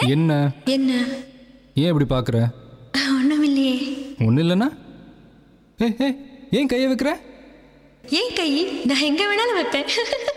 என்ன என்ன? ஏன் இப்படி பார்க்குற? ஒன்றும் இல்லையே. ஒன்றும் இல்லைன்னா ஏன் கையை வைக்கிற? ஏன் கை? நான் எங்கே வேணாலும் வைப்பேன்.